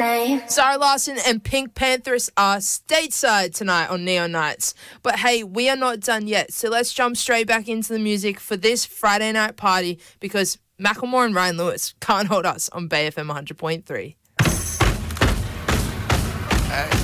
same. Zara Larsson and Pink Panthers are stateside tonight on Neon Nights. But hey, we are not done yet, so let's jump straight back into the music for this Friday night party because Macklemore and Ryan Lewis can't hold us on Bay FM 100.3. Hey.